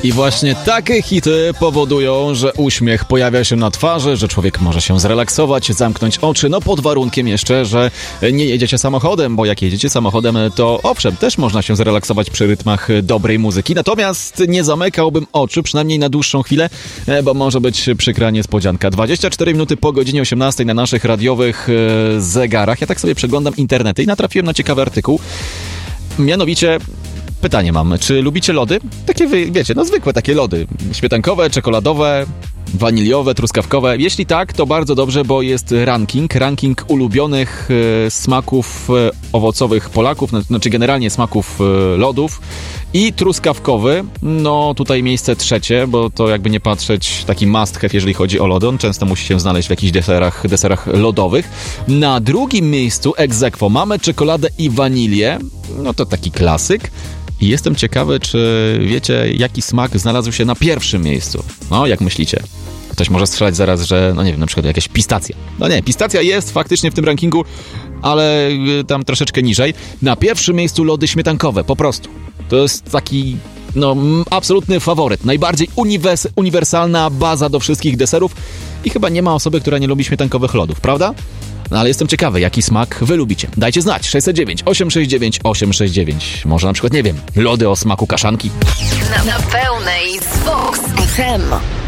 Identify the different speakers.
Speaker 1: I właśnie takie hity powodują, że uśmiech pojawia się na twarzy, że człowiek może się zrelaksować, zamknąć oczy, no pod warunkiem jeszcze, że nie jedziecie samochodem, bo jak jedziecie samochodem, to owszem, też można się zrelaksować przy rytmach dobrej muzyki, natomiast nie zamykałbym oczu, przynajmniej na dłuższą chwilę, bo może być przykra niespodzianka. 24 minuty po godzinie 18 na naszych radiowych zegarach. Ja tak sobie przeglądam internety i natrafiłem na ciekawy artykuł. Mianowicie pytanie mam, czy lubicie lody? Takie wiecie, no zwykłe takie lody. Śmietankowe, czekoladowe, waniliowe, truskawkowe. Jeśli tak, to bardzo dobrze, bo jest ranking ulubionych smaków owocowych Polaków, znaczy generalnie smaków lodów. I truskawkowy, no tutaj miejsce trzecie, bo to jakby nie patrzeć taki must have, jeżeli chodzi o lody. On często musi się znaleźć w jakichś deserach lodowych. Na drugim miejscu ex aequo mamy czekoladę i wanilię. No to taki klasyk. I jestem ciekawy, czy wiecie, jaki smak znalazł się na pierwszym miejscu. No, jak myślicie? Ktoś może strzelać zaraz, że, no nie wiem, na przykład jakaś pistacja. No nie, pistacja jest faktycznie w tym rankingu, ale tam troszeczkę niżej. Na pierwszym miejscu lody śmietankowe, po prostu. To jest taki, no, absolutny faworyt. Najbardziej uniwersalna baza do wszystkich deserów i chyba nie ma osoby, która nie lubi śmietankowych lodów, prawda? No ale jestem ciekawy, jaki smak wy lubicie. Dajcie znać. 609 869 869. Może na przykład, nie wiem, lody o smaku kaszanki.
Speaker 2: Na pełnej z Vox FM.